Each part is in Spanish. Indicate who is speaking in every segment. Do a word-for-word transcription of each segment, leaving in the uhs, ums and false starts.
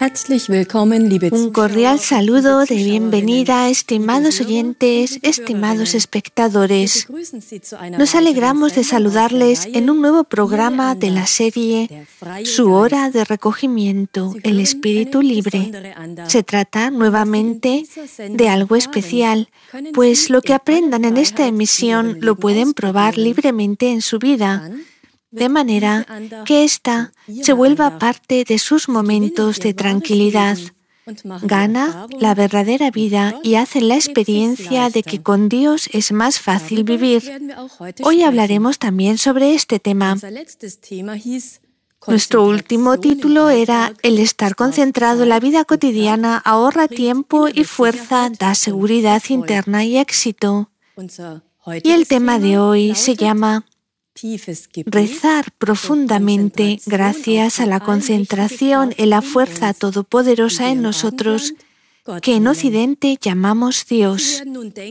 Speaker 1: Un cordial saludo de bienvenida, estimados oyentes, estimados espectadores. Nos alegramos de saludarles en un nuevo programa de la serie Su hora de recogimiento, el espíritu libre. Se trata nuevamente de algo especial, pues lo que aprendan en esta emisión lo pueden probar libremente en su vida, de manera que ésta se vuelva parte de sus momentos de tranquilidad. Gana la verdadera vida y hacen la experiencia de que con Dios es más fácil vivir. Hoy hablaremos también sobre este tema. Nuestro último título era El estar concentrado en la vida cotidiana ahorra tiempo y fuerza, da seguridad interna y éxito. Y el tema de hoy se llama Rezar profundamente gracias a la concentración en la fuerza todopoderosa en nosotros, que en Occidente llamamos Dios.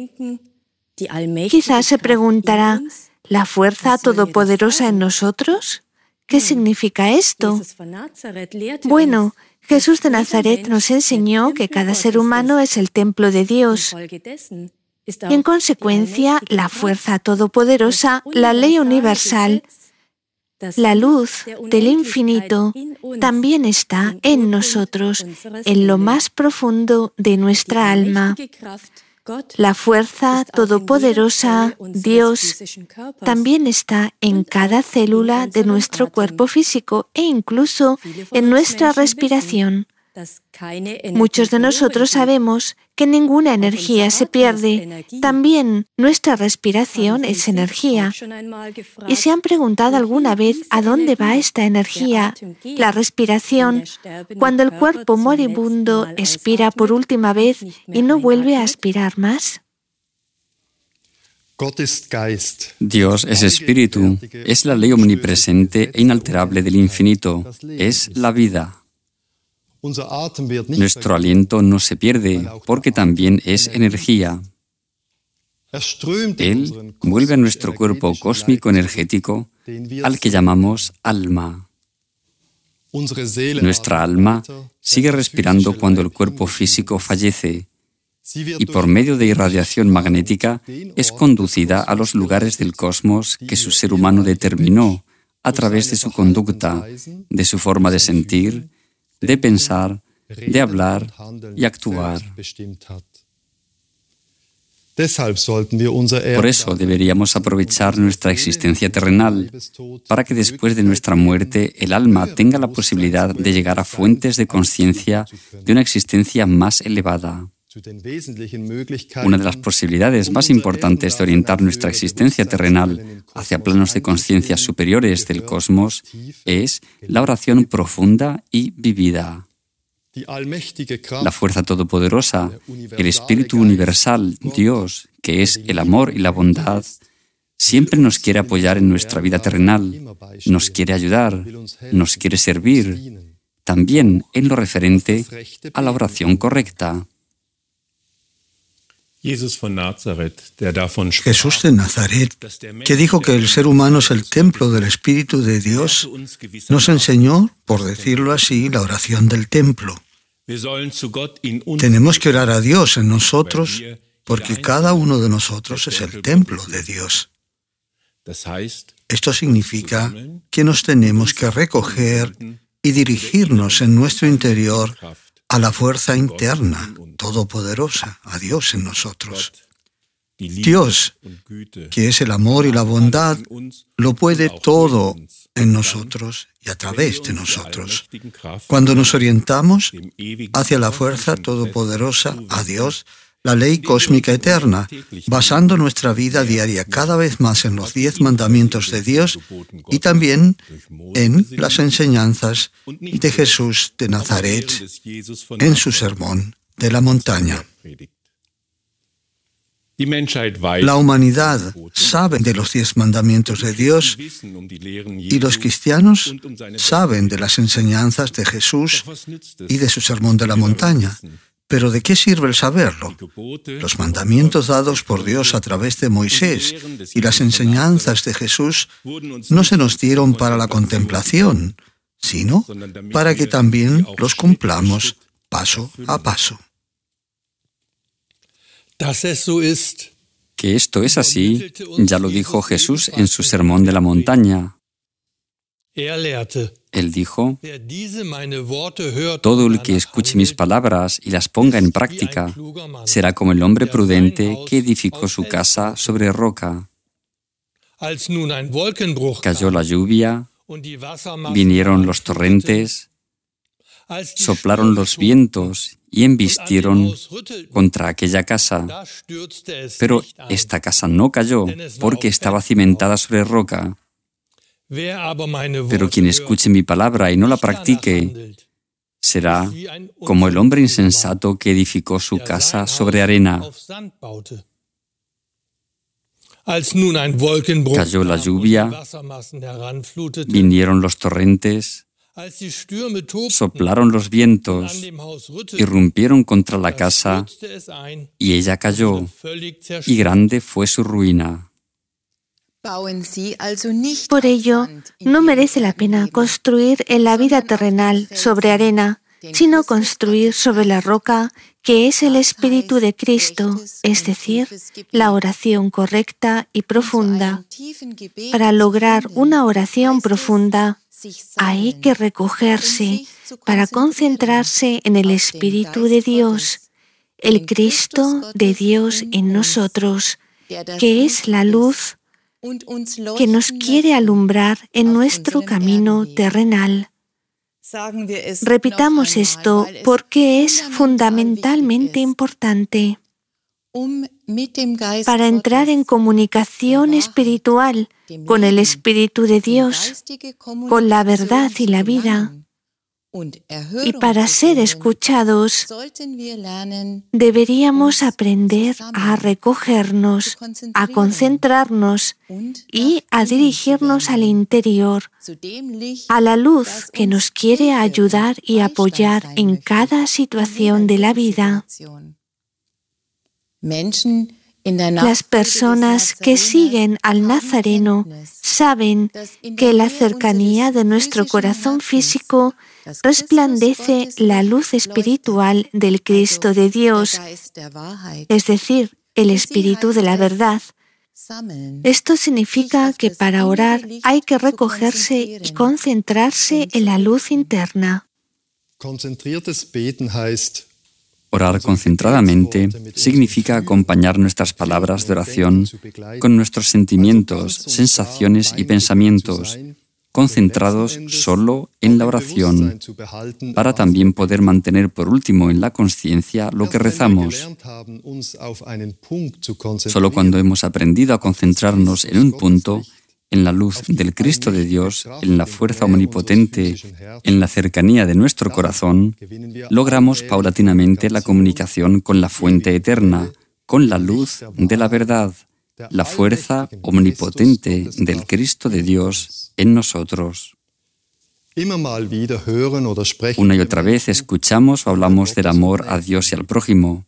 Speaker 1: Quizás se preguntará, ¿la fuerza todopoderosa en nosotros? ¿Qué significa esto? Bueno, Jesús de Nazaret nos enseñó que cada ser humano es el templo de Dios. Y en consecuencia, la fuerza todopoderosa, la ley universal, la luz del infinito, también está en nosotros, en lo más profundo de nuestra alma. La fuerza todopoderosa, Dios, también está en cada célula de nuestro cuerpo físico e incluso en nuestra respiración. Muchos de nosotros sabemos que ninguna energía se pierde. También nuestra respiración es energía. ¿Y se han preguntado alguna vez a dónde va esta energía, la respiración, cuando el cuerpo moribundo expira por última vez y no vuelve a aspirar más?
Speaker 2: Dios es espíritu, es la ley omnipresente e inalterable del infinito, es la vida. Nuestro aliento no se pierde, porque también es energía. Él vuelve a nuestro cuerpo cósmico energético, al que llamamos alma. Nuestra alma sigue respirando cuando el cuerpo físico fallece, y por medio de irradiación magnética es conducida a los lugares del cosmos que su ser humano determinó a través de su conducta, de su forma de sentir, de pensar, de hablar y actuar. Por eso deberíamos aprovechar nuestra existencia terrenal, para que después de nuestra muerte el alma tenga la posibilidad de llegar a fuentes de conciencia de una existencia más elevada. Una de las posibilidades más importantes de orientar nuestra existencia terrenal hacia planos de conciencia superiores del cosmos es la oración profunda y vivida. La fuerza todopoderosa, el Espíritu universal, Dios, que es el amor y la bondad, siempre nos quiere apoyar en nuestra vida terrenal, nos quiere ayudar, nos quiere servir, también en lo referente a la oración correcta.
Speaker 3: Jesús de Nazaret, que dijo que el ser humano es el templo del Espíritu de Dios, nos enseñó, por decirlo así, la oración del templo. Tenemos que orar a Dios en nosotros, porque cada uno de nosotros es el templo de Dios. Esto significa que nos tenemos que recoger y dirigirnos en nuestro interior a la fuerza interna, todopoderosa, a Dios en nosotros. Dios, que es el amor y la bondad, lo puede todo en nosotros y a través de nosotros. Cuando nos orientamos hacia la fuerza todopoderosa, a Dios, la ley cósmica eterna, basando nuestra vida diaria cada vez más en los diez mandamientos de Dios y también en las enseñanzas de Jesús de Nazaret en su sermón de la montaña. La humanidad sabe de los diez mandamientos de Dios y los cristianos saben de las enseñanzas de Jesús y de su sermón de la montaña. Pero ¿de qué sirve el saberlo? Los mandamientos dados por Dios a través de Moisés y las enseñanzas de Jesús no se nos dieron para la contemplación, sino para que también los cumplamos paso a paso.
Speaker 2: Que esto es así, ya lo dijo Jesús en su Sermón de la Montaña. Él dijo: todo el que escuche mis palabras y las ponga en práctica será como el hombre prudente que edificó su casa sobre roca. Cayó la lluvia, vinieron los torrentes, soplaron los vientos y embistieron contra aquella casa. Pero esta casa no cayó porque estaba cimentada sobre roca. Pero quien escuche mi palabra y no la practique será como el hombre insensato que edificó su casa sobre arena. Cayó la lluvia, vinieron los torrentes, soplaron los vientos, irrumpieron contra la casa y ella cayó, y grande fue su ruina.
Speaker 1: Por ello, no merece la pena construir en la vida terrenal sobre arena, sino construir sobre la roca, que es el Espíritu de Cristo, es decir, la oración correcta y profunda. Para lograr una oración profunda, hay que recogerse para concentrarse en el Espíritu de Dios, el Cristo de Dios en nosotros, que es la luz que nos quiere alumbrar en nuestro camino terrenal. Repitamos esto porque es fundamentalmente importante. Para entrar en comunicación espiritual con el Espíritu de Dios, con la verdad y la vida, y para ser escuchados, deberíamos aprender a recogernos, a concentrarnos y a dirigirnos al interior, a la luz que nos quiere ayudar y apoyar en cada situación de la vida. Las personas que siguen al Nazareno saben que la cercanía de nuestro corazón físico resplandece la luz espiritual del Cristo de Dios, es decir, el Espíritu de la verdad. Esto significa que para orar hay que recogerse y concentrarse en la luz interna.
Speaker 2: Orar concentradamente significa acompañar nuestras palabras de oración con nuestros sentimientos, sensaciones y pensamientos, concentrados solo en la oración, para también poder mantener por último en la conciencia lo que rezamos. Solo cuando hemos aprendido a concentrarnos en un punto, en la luz del Cristo de Dios, en la fuerza omnipotente, en la cercanía de nuestro corazón, logramos paulatinamente la comunicación con la fuente eterna, con la luz de la verdad, la fuerza omnipotente del Cristo de Dios en nosotros. Una y otra vez escuchamos o hablamos del amor a Dios y al prójimo.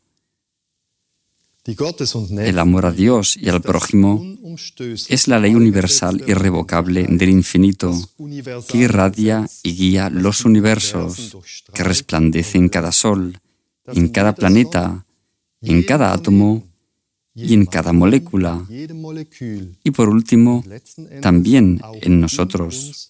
Speaker 2: El amor a Dios y al prójimo es la ley universal irrevocable del infinito, que irradia y guía los universos, que resplandece en cada sol, en cada planeta, en cada átomo y en cada molécula, y por último, también en nosotros.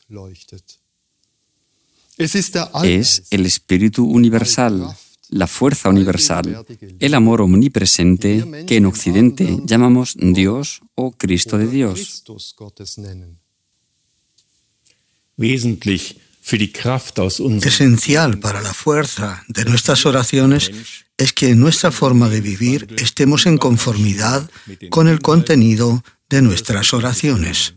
Speaker 2: Es el Espíritu universal, la fuerza universal, el amor omnipresente que en Occidente llamamos Dios o Cristo de Dios.
Speaker 3: Esencial para la fuerza de nuestras oraciones es que en nuestra forma de vivir estemos en conformidad con el contenido de nuestras oraciones.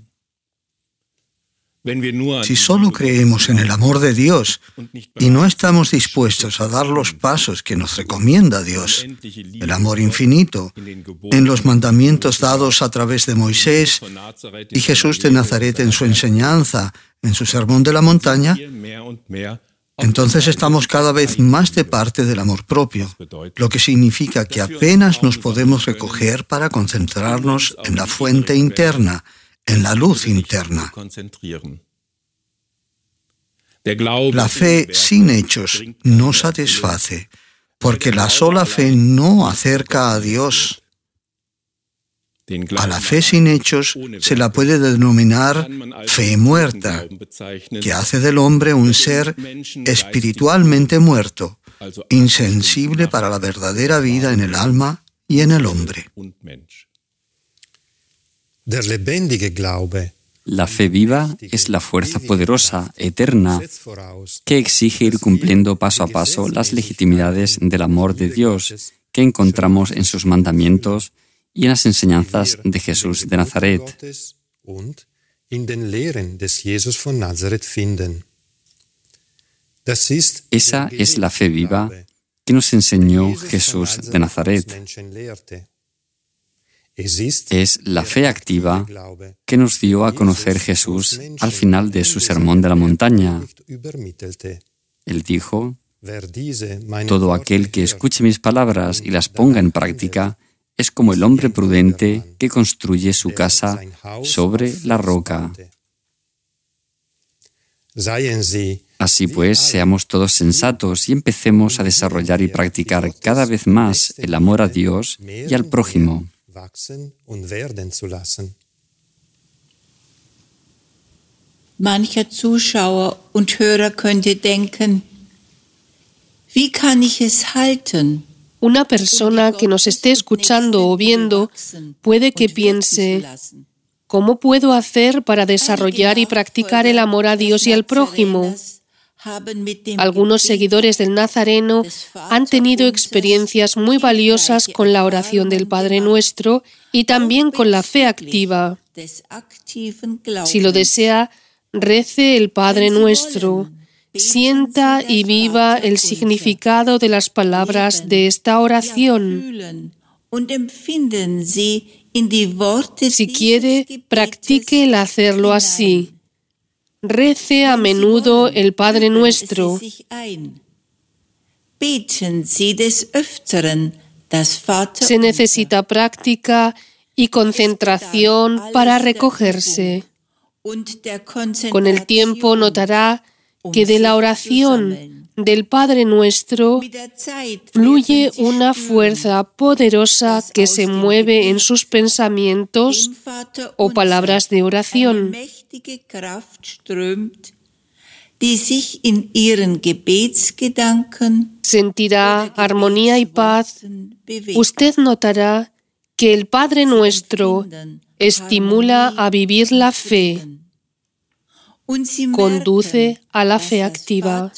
Speaker 3: Si solo creemos en el amor de Dios y no estamos dispuestos a dar los pasos que nos recomienda Dios, el amor infinito, en los mandamientos dados a través de Moisés y Jesús de Nazaret en su enseñanza, en su Sermón de la Montaña, entonces estamos cada vez más de parte del amor propio, lo que significa que apenas nos podemos recoger para concentrarnos en la fuente interna, en la luz interna. La fe sin hechos no satisface, porque la sola fe no acerca a Dios. A la fe sin hechos se la puede denominar fe muerta, que hace del hombre un ser espiritualmente muerto, insensible para la verdadera vida en el alma y en el hombre.
Speaker 2: La fe viva es la fuerza poderosa, eterna, que exige ir cumpliendo paso a paso las legitimidades del amor de Dios que encontramos en sus mandamientos y en las enseñanzas de Jesús de Nazaret. Esa es la fe viva que nos enseñó Jesús de Nazaret. Es la fe activa que nos dio a conocer Jesús al final de su sermón de la montaña. Él dijo: todo aquel que escuche mis palabras y las ponga en práctica es como el hombre prudente que construye su casa sobre la roca. Así pues, seamos todos sensatos y empecemos a desarrollar y practicar cada vez más el amor a Dios y al prójimo.
Speaker 4: Mancher Zuschauer und Hörer könnte denken, wie kann ich es halten?
Speaker 5: Una persona que nos esté escuchando o viendo puede que piense: ¿cómo puedo hacer para desarrollar y practicar el amor a Dios y al prójimo? Algunos seguidores del Nazareno han tenido experiencias muy valiosas con la oración del Padre Nuestro y también con la fe activa. Si lo desea, rece el Padre Nuestro. Sienta y viva el significado de las palabras de esta oración. Si quiere, practique el hacerlo así. Rece a menudo el Padre Nuestro. Se necesita práctica y concentración para recogerse. Con el tiempo notará que de la oración del Padre Nuestro fluye una fuerza poderosa que se mueve en sus pensamientos o palabras de oración. Sentirá armonía y paz. Usted notará que el Padre Nuestro estimula a vivir la fe. Conduce a la fe activa.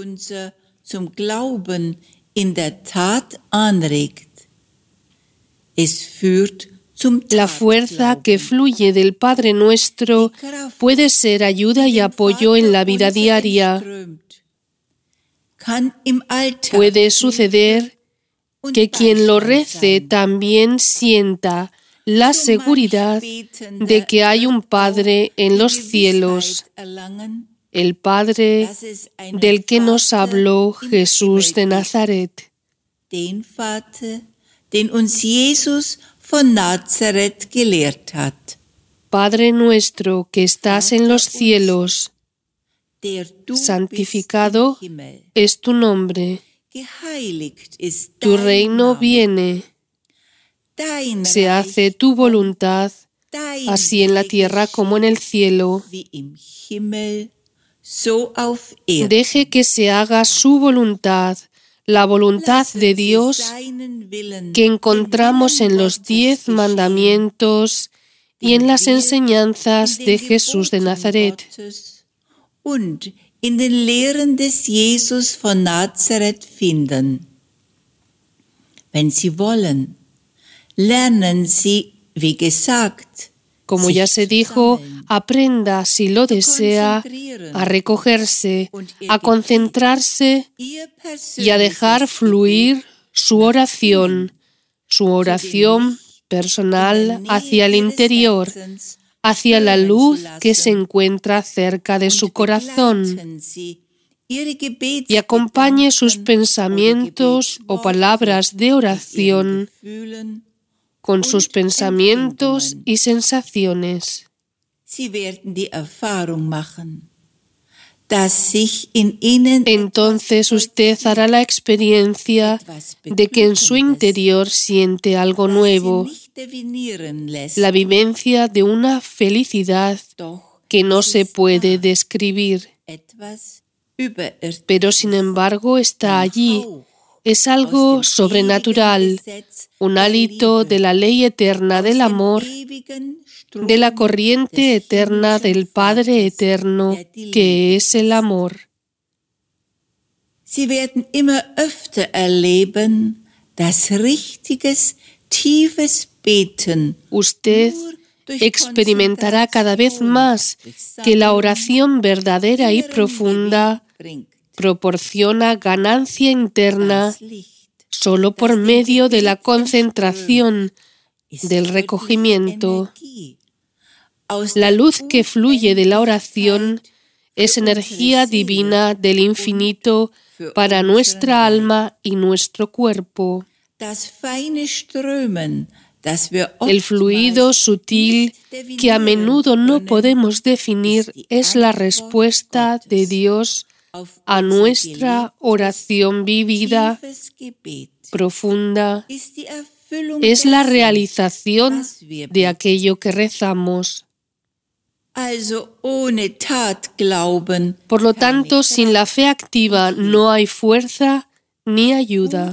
Speaker 5: La fuerza que fluye del Padre Nuestro puede ser ayuda y apoyo en la vida diaria. Puede suceder que quien lo rece también sienta la seguridad de que hay un Padre en los cielos, el Padre del que nos habló Jesús de Nazaret. Padre nuestro que estás en los cielos, santificado es tu nombre. Tu reino viene. Se hace tu voluntad, así en la tierra como en el cielo. Deje que se haga su voluntad, la voluntad de Dios que encontramos en los diez mandamientos y en las enseñanzas de Jesús de Nazaret.
Speaker 4: Wenn Sie wollen, lernen Sie, wie gesagt,
Speaker 5: como ya se dijo, aprenda, si lo desea, a recogerse, a concentrarse y a dejar fluir su oración, su oración personal hacia el interior, hacia la luz que se encuentra cerca de su corazón, y acompañe sus pensamientos o palabras de oración con sus pensamientos y sensaciones. entonces usted hará la experiencia de que en su interior siente algo nuevo, la vivencia de una felicidad que no se puede describir, pero sin embargo está allí. Es algo sobrenatural, un hálito de la ley eterna del amor, de la corriente eterna del Padre eterno, que es el amor.
Speaker 4: Sie werden immer öfter erleben, dass richtiges, tiefes Beten
Speaker 5: Usted experimentará cada vez más que la oración verdadera y profunda proporciona ganancia interna solo por medio de la concentración, del recogimiento. La luz que fluye de la oración es energía divina del infinito para nuestra alma y nuestro cuerpo. El fluido sutil que a menudo no podemos definir es la respuesta de Dios a nuestra oración vivida, profunda. Es la realización de aquello que rezamos. Por lo tanto, sin la fe activa no hay fuerza ni ayuda.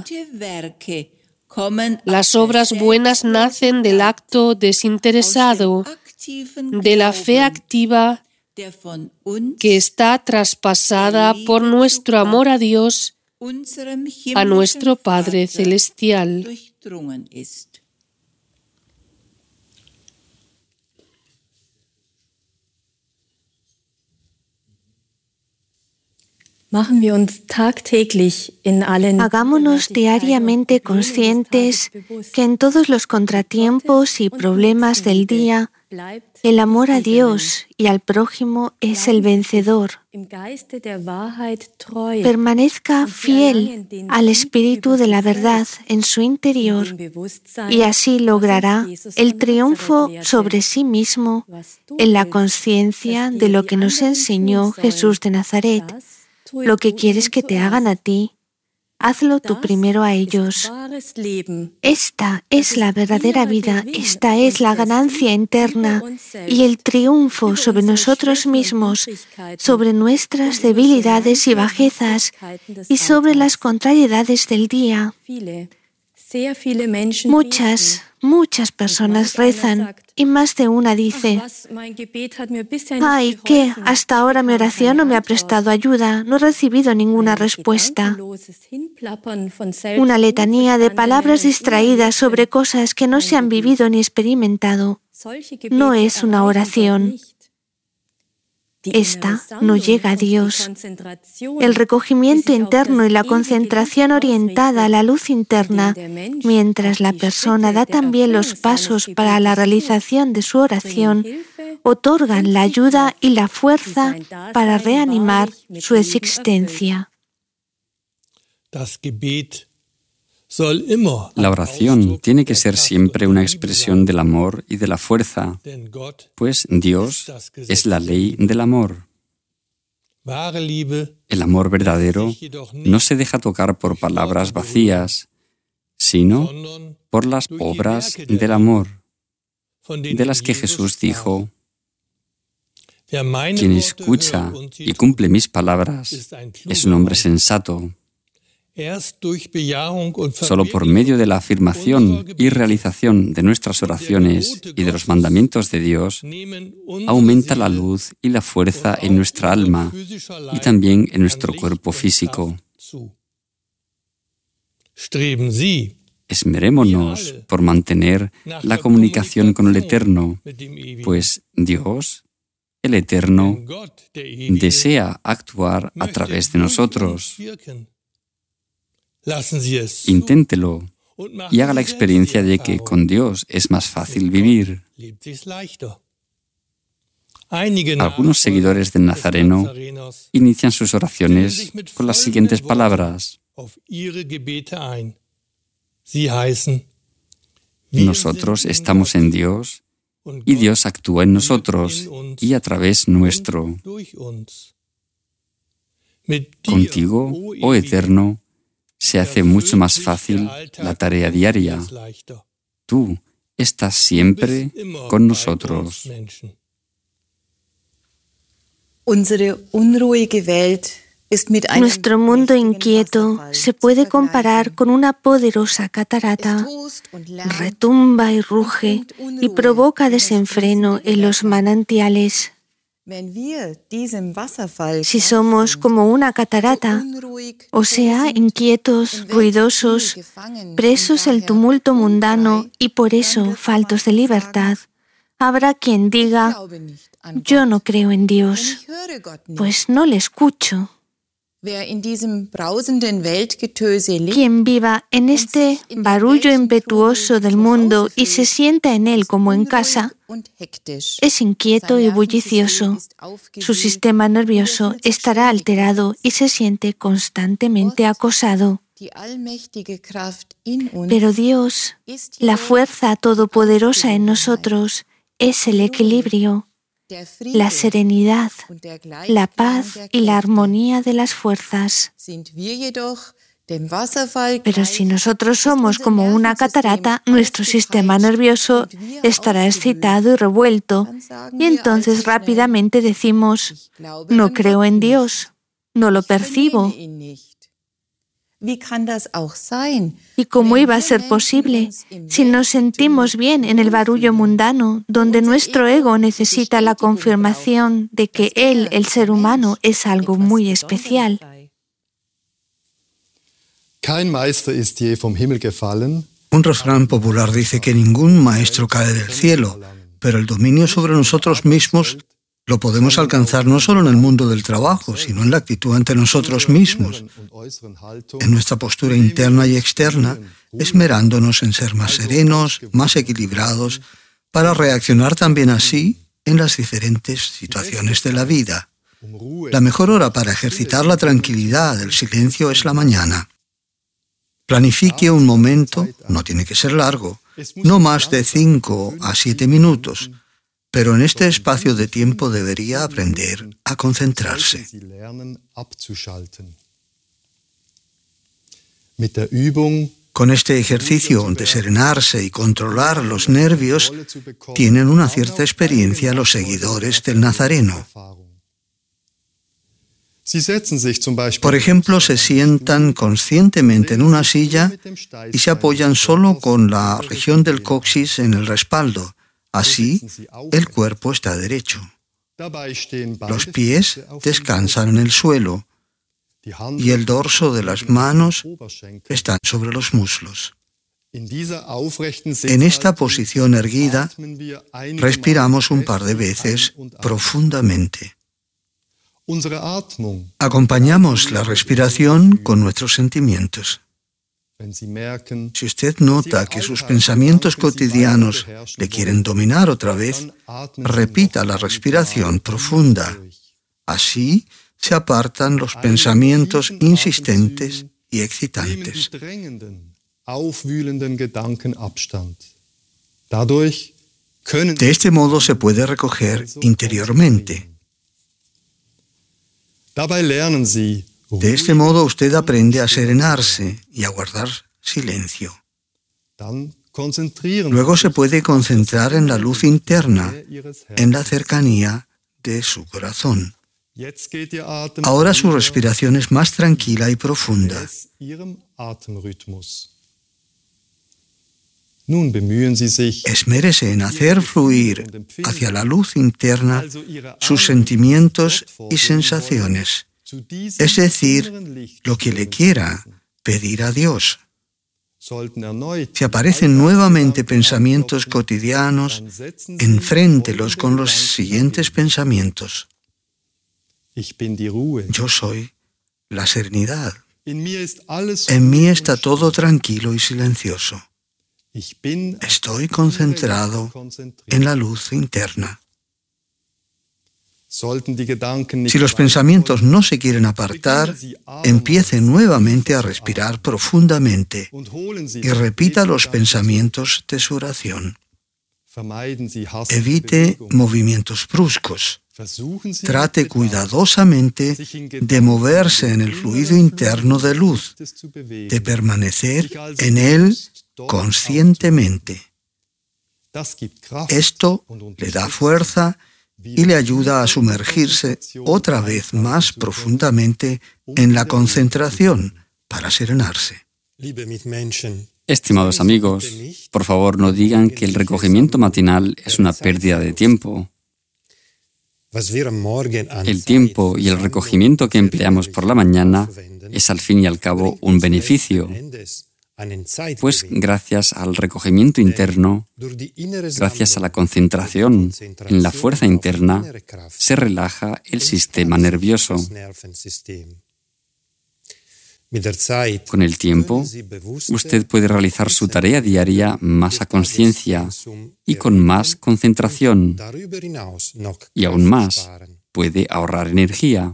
Speaker 5: Las obras buenas nacen del acto desinteresado, de la fe activa que está traspasada por nuestro amor a Dios, a nuestro Padre Celestial.
Speaker 1: Hagámonos diariamente conscientes que en todos los contratiempos y problemas del día, el amor a Dios y al prójimo es el vencedor. Permanezca fiel al Espíritu de la verdad en su interior y así logrará el triunfo sobre sí mismo en la conciencia de lo que nos enseñó Jesús de Nazaret. Lo que quieres que te hagan a ti, hazlo tú primero a ellos. Esta es la verdadera vida, esta es la ganancia interna y el triunfo sobre nosotros mismos, sobre nuestras debilidades y bajezas y sobre las contrariedades del día. Muchas, muchas personas rezan y más de una dice: ¡ay, qué! Hasta ahora mi oración no me ha prestado ayuda, no he recibido ninguna respuesta. Una letanía de palabras distraídas sobre cosas que no se han vivido ni experimentado. No es una oración. Esta no llega a Dios. El recogimiento interno y la concentración orientada a la luz interna, mientras la persona da también los pasos para la realización de su oración, otorgan la ayuda y la fuerza para reanimar su existencia.
Speaker 2: La oración tiene que ser siempre una expresión del amor y de la fuerza, pues Dios es la ley del amor. El amor verdadero no se deja tocar por palabras vacías, sino por las obras del amor, de las que Jesús dijo: quien escucha y cumple mis palabras es un hombre sensato. Solo por medio de la afirmación y realización de nuestras oraciones y de los mandamientos de Dios, aumenta la luz y la fuerza en nuestra alma y también en nuestro cuerpo físico. Esmerémonos por mantener la comunicación con el Eterno, pues Dios, el Eterno, desea actuar a través de nosotros. Inténtelo y haga la experiencia de que con Dios es más fácil vivir. Algunos seguidores del Nazareno inician sus oraciones con las siguientes palabras: nosotros estamos en Dios y Dios actúa en nosotros y a través nuestro. Contigo, oh Eterno, se hace mucho más fácil la tarea diaria. Tú estás siempre con nosotros.
Speaker 1: Nuestro mundo inquieto se puede comparar con una poderosa catarata. Retumba y ruge y provoca desenfreno en los manantiales. Si somos como una catarata, o sea, inquietos, ruidosos, presos del tumulto mundano y por eso faltos de libertad, habrá quien diga: yo no creo en Dios, pues no le escucho. Quien viva en este barullo impetuoso del mundo y se sienta en él como en casa, es inquieto y bullicioso. Su sistema nervioso estará alterado y se siente constantemente acosado. Pero Dios, la fuerza todopoderosa en nosotros, es el equilibrio, la serenidad, la paz y la armonía de las fuerzas. Pero si nosotros somos como una catarata, nuestro sistema nervioso estará excitado y revuelto, y entonces rápidamente decimos: no creo en Dios, no lo percibo. ¿Y cómo iba a ser posible si nos sentimos bien en el barullo mundano, donde nuestro ego necesita la confirmación de que él, el ser humano, es algo muy especial?
Speaker 3: Un refrán popular dice que ningún maestro cae del cielo, pero el dominio sobre nosotros mismos lo podemos alcanzar no solo en el mundo del trabajo, sino en la actitud ante nosotros mismos, en nuestra postura interna y externa, esmerándonos en ser más serenos, más equilibrados, para reaccionar también así en las diferentes situaciones de la vida. La mejor hora para ejercitar la tranquilidad, el silencio, es la mañana. Planifique un momento, no tiene que ser largo, no más de cinco a siete minutos, pero en este espacio de tiempo debería aprender a concentrarse. Con este ejercicio de serenarse y controlar los nervios, tienen una cierta experiencia los seguidores del Nazareno. Por ejemplo, se sientan conscientemente en una silla y se apoyan solo con la región del coxis en el respaldo. Así, el cuerpo está derecho. Los pies descansan en el suelo y el dorso de las manos está sobre los muslos. En esta posición erguida, respiramos un par de veces profundamente. Acompañamos la respiración con nuestros sentimientos. Si usted nota que sus pensamientos cotidianos le quieren dominar otra vez, repita la respiración profunda. Así se apartan los pensamientos insistentes y excitantes. De este modo se puede recoger interiormente. De este modo usted aprende a serenarse y a guardar silencio. Luego se puede concentrar en la luz interna, en la cercanía de su corazón. Ahora su respiración es más tranquila y profunda. Esmérese en hacer fluir hacia la luz interna sus sentimientos y sensaciones. Es decir, lo que le quiera pedir a Dios. Si aparecen nuevamente pensamientos cotidianos, enfréntelos con los siguientes pensamientos. Yo soy la serenidad. En mí está todo tranquilo y silencioso. Estoy concentrado en la luz interna. Si los pensamientos no se quieren apartar, empiece nuevamente a respirar profundamente y repita los pensamientos de su oración. Evite movimientos bruscos. Trate cuidadosamente de moverse en el fluido interno de luz, de permanecer en él conscientemente. Esto le da fuerza y le ayuda a sumergirse otra vez más profundamente en la concentración para serenarse.
Speaker 2: Estimados amigos, por favor no digan que el recogimiento matinal es una pérdida de tiempo. El tiempo y el recogimiento que empleamos por la mañana es al fin y al cabo un beneficio, pues gracias al recogimiento interno, gracias a la concentración en la fuerza interna, se relaja el sistema nervioso. Con el tiempo, usted puede realizar su tarea diaria más a conciencia y con más concentración, y aún más, puede ahorrar energía.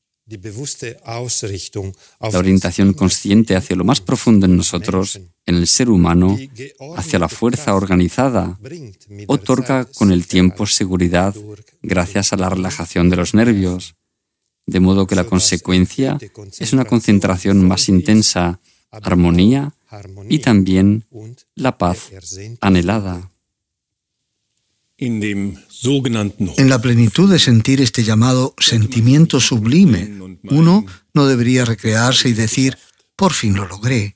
Speaker 2: La orientación consciente hacia lo más profundo en nosotros, en el ser humano, hacia la fuerza organizada, otorga con el tiempo seguridad gracias a la relajación de los nervios, de modo que la consecuencia es una concentración más intensa, armonía y también la paz anhelada.
Speaker 3: En la plenitud de sentir este llamado sentimiento sublime, uno no debería recrearse y decir, por fin lo logré.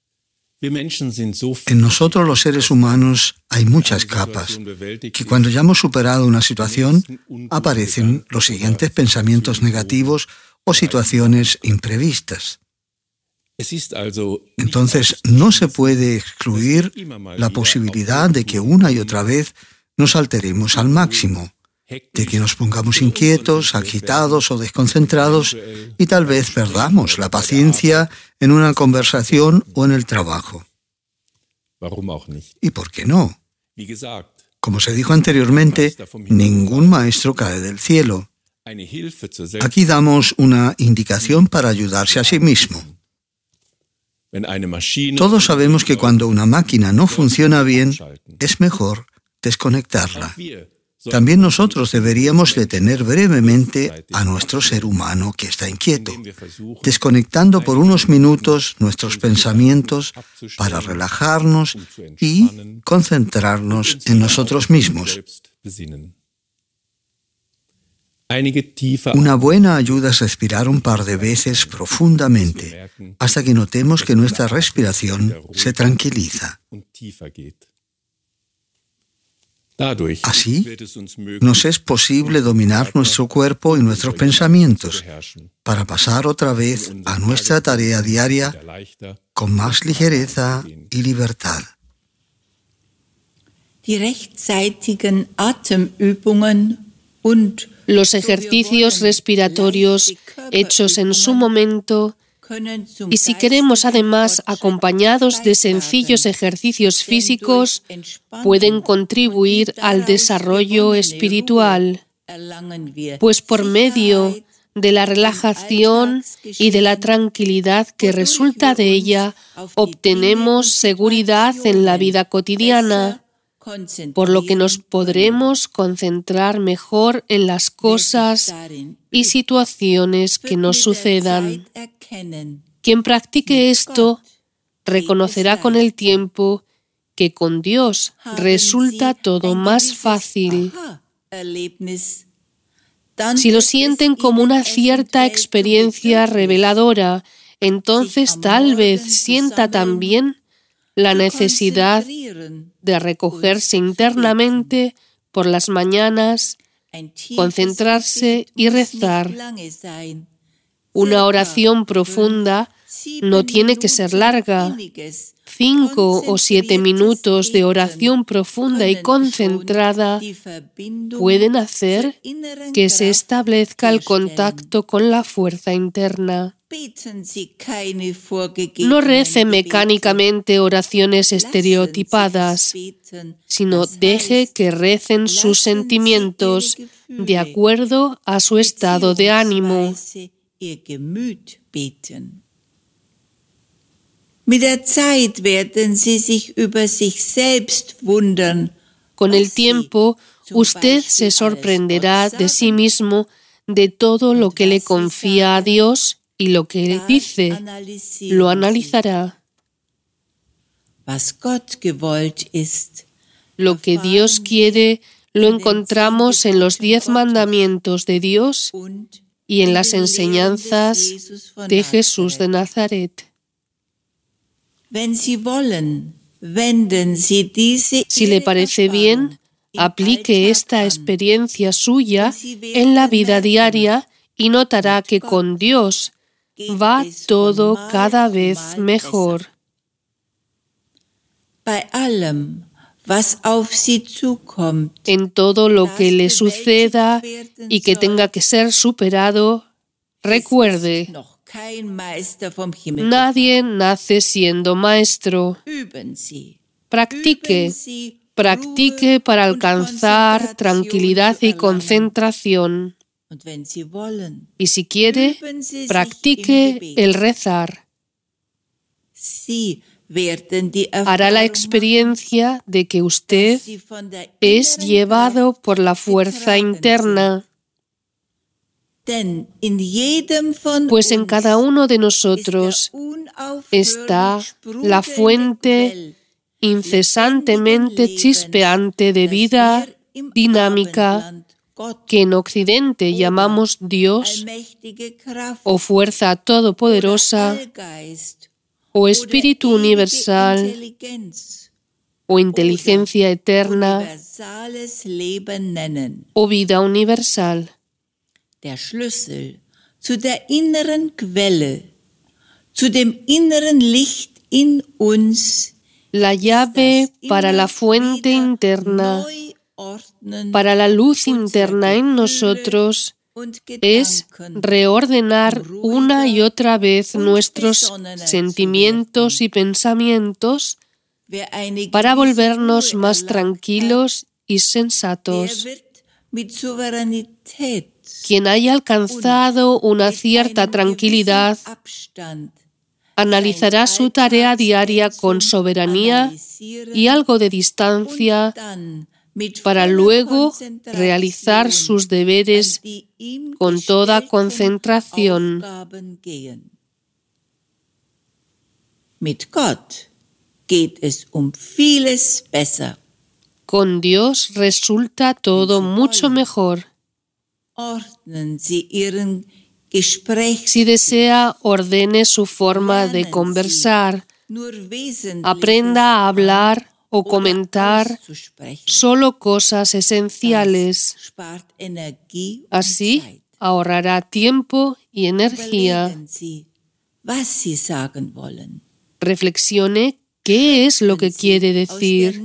Speaker 3: En nosotros los seres humanos hay muchas capas, que cuando ya hemos superado una situación, aparecen los siguientes pensamientos negativos o situaciones imprevistas. Entonces, no se puede excluir la posibilidad de que una y otra vez nos alteremos al máximo, de que nos pongamos inquietos, agitados o desconcentrados y tal vez perdamos la paciencia en una conversación o en el trabajo. ¿Y por qué no? Como se dijo anteriormente, ningún maestro cae del cielo. Aquí damos una indicación para ayudarse a sí mismo. Todos sabemos que cuando una máquina no funciona bien, es mejor desconectarla. También nosotros deberíamos detener brevemente a nuestro ser humano que está inquieto, desconectando por unos minutos nuestros pensamientos para relajarnos y concentrarnos en nosotros mismos. Una buena ayuda es respirar un par de veces profundamente, hasta que notemos que nuestra respiración se tranquiliza. Así, nos es posible dominar nuestro cuerpo y nuestros pensamientos para pasar otra vez a nuestra tarea diaria con más ligereza y libertad.
Speaker 5: Los ejercicios respiratorios hechos en su momento, y si queremos además acompañados de sencillos ejercicios físicos, pueden contribuir al desarrollo espiritual, pues por medio de la relajación y de la tranquilidad que resulta de ella, obtenemos seguridad en la vida cotidiana, por lo que nos podremos concentrar mejor en las cosas y situaciones que nos sucedan. Quien practique esto reconocerá con el tiempo que con Dios resulta todo más fácil. Si lo sienten como una cierta experiencia reveladora, entonces tal vez sienta también la necesidad de recogerse internamente por las mañanas, concentrarse y rezar. Una oración profunda no tiene que ser larga. Cinco o siete minutos de oración profunda y concentrada pueden hacer que se establezca el contacto con la fuerza interna. No rece mecánicamente oraciones estereotipadas, sino deje que recen sus sentimientos de acuerdo a su estado de ánimo.
Speaker 4: Mit der Zeit werden sie sich über sich selbst wundern
Speaker 5: Con el tiempo, usted se sorprenderá de sí mismo de todo lo que le confía a Dios y lo que Él dice. Lo analizará. Lo que Dios quiere lo encontramos en los diez mandamientos de Dios y en las enseñanzas de Jesús de Nazaret. Si le parece bien, aplique esta experiencia suya en la vida diaria y notará que con Dios va todo cada vez mejor. En todo lo que le suceda y que tenga que ser superado, recuerde, nadie nace siendo maestro. Practique, practique para alcanzar tranquilidad y concentración. Y si quiere, practique el rezar. Hará la experiencia de que usted es llevado por la fuerza interna, pues en cada uno de nosotros está la fuente incesantemente chispeante de vida dinámica que en Occidente llamamos Dios o fuerza todopoderosa o espíritu universal o inteligencia eterna o vida universal.
Speaker 4: Der Schlüssel zu der inneren Quelle, zu dem inneren Licht in uns,
Speaker 5: la llave para la fuente interna, para la luz interna en nosotros, es reordenar una y otra vez nuestros sentimientos y pensamientos para volvernos más tranquilos y sensatos. Quien haya alcanzado una cierta tranquilidad analizará su tarea diaria con soberanía y algo de distancia para luego realizar sus deberes con toda concentración.
Speaker 4: Mit Gott geht es um vieles besser.
Speaker 5: Con Dios resulta todo mucho mejor. Si desea, ordene su forma de conversar. Aprenda a hablar o comentar solo cosas esenciales. Así ahorrará tiempo y energía. Reflexione qué es lo que quiere decir.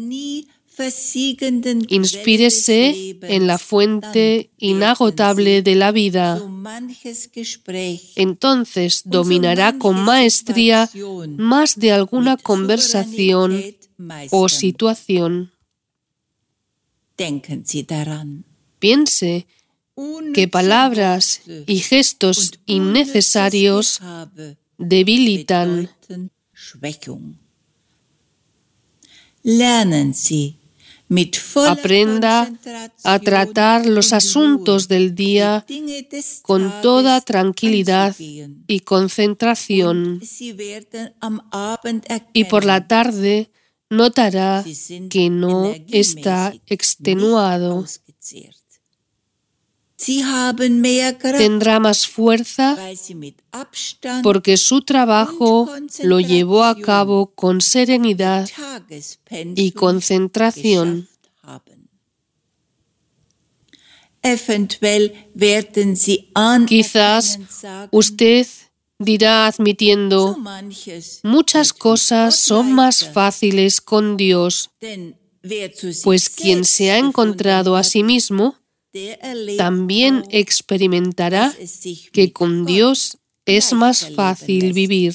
Speaker 5: Inspírese en la fuente inagotable de la vida. Entonces dominará con maestría más de alguna conversación o situación. Piense que palabras y gestos innecesarios debilitan. Aprenda a tratar los asuntos del día con toda tranquilidad y concentración. Y por la tarde notará que no está extenuado. Tendrá más fuerza porque su trabajo lo llevó a cabo con serenidad y concentración. Quizás usted dirá admitiendo, muchas cosas son más fáciles con Dios, pues quien se ha encontrado a sí mismo también experimentará que con Dios es más fácil vivir.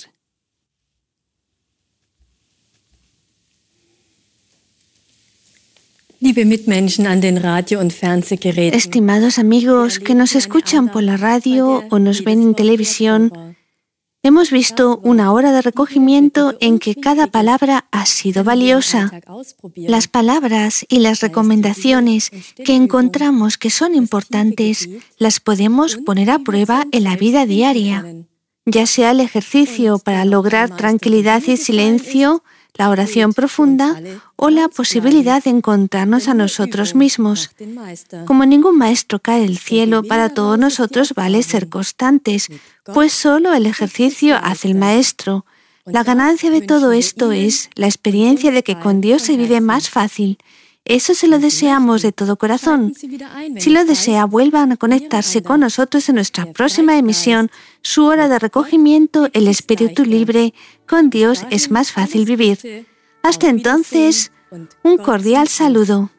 Speaker 1: Estimados amigos que nos escuchan por la radio o nos ven en televisión, Hemos visto una hora de recogimiento en que cada palabra ha sido valiosa. Las palabras y las recomendaciones que encontramos que son importantes las podemos poner a prueba en la vida diaria, ya sea el ejercicio para lograr tranquilidad y silencio, la oración profunda o la posibilidad de encontrarnos a nosotros mismos. Como ningún maestro cae del cielo, para todos nosotros vale ser constantes, pues solo el ejercicio hace el maestro. La ganancia de todo esto es la experiencia de que con Dios se vive más fácil. Eso se lo deseamos de todo corazón. Si lo desea, vuelvan a conectarse con nosotros en nuestra próxima emisión, su hora de recogimiento, el espíritu libre. Con Dios es más fácil vivir. Hasta entonces, un cordial saludo.